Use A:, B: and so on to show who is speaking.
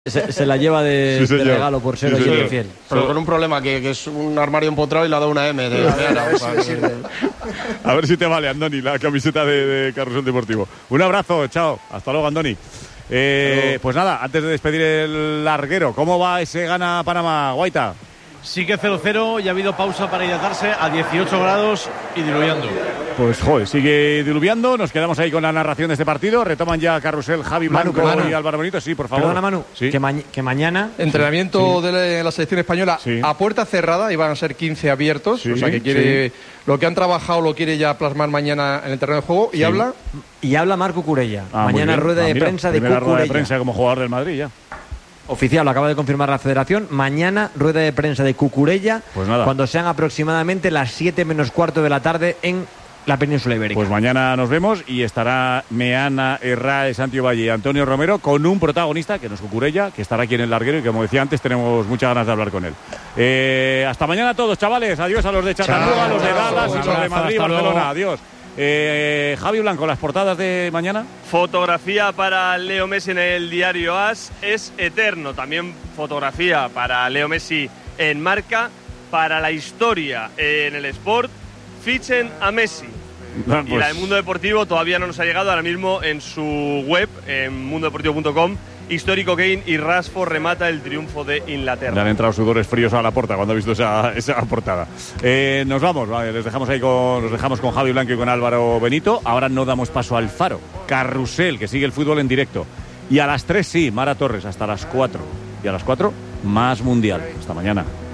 A: Se la lleva de regalo por ser oyente fiel.
B: Pero con un problema que es un armario empotrado y le ha dado una M de
C: A ver si te vale, Andoni, la camiseta de Carrusel Deportivo. Un abrazo, chao. Hasta luego, Andoni. Pues nada, antes de despedir el larguero, ¿cómo va ese gana Panamá, Guaita?
D: Sigue 0-0 y ha habido pausa para hidratarse a 18 grados y diluviando.
C: Pues joder, sigue diluviando. Nos quedamos ahí con la narración de este partido. Retoman ya Carrusel, Javi Blanco y Álvaro Benito. Sí, por favor.
A: Perdona, Manu,
C: sí.
A: que mañana...
B: Entrenamiento de la selección española a puerta cerrada, y van a ser 15 abiertos. O sea que quiere lo que han trabajado lo quiere ya plasmar mañana en el terreno de juego. Y
A: habla Marc Cucurella. Mañana rueda de prensa de Cucurella.
C: Rueda de prensa como jugador del Madrid ya.
A: Oficial, lo acaba de confirmar la Federación. Mañana rueda de prensa de Cucurella, cuando sean aproximadamente las 7 menos cuarto de la tarde en la península ibérica.
C: Pues mañana nos vemos y estará Meana, Herrera, Santiago Valle y Antonio Romero con un protagonista que no es Cucurella, que estará aquí en el larguero y que, como decía antes, tenemos muchas ganas de hablar con él. Hasta mañana a todos, chavales. Adiós a los de Chattanooga, a los de Dallas, a los de Madrid, Barcelona. Adiós. Javi Blanco, las portadas de mañana.
E: Fotografía para Leo Messi en el diario AS, es eterno. También fotografía para Leo Messi en Marca. Para la historia en el Sport, fichen a Messi. Y la del Mundo Deportivo todavía no nos ha llegado. Ahora mismo en su web, en mundodeportivo.com, histórico Kane y Rashford remata el triunfo de Inglaterra.
C: Le han entrado sudores fríos a la puerta cuando ha visto esa portada. Nos vamos, vale, les dejamos ahí nos dejamos con Javi Blanco y con Álvaro Benito. Ahora no damos paso al Faro. Carrusel, que sigue el fútbol en directo. Y a las 3 sí, Mara Torres, hasta las 4. Y a las 4, más Mundial. Hasta mañana.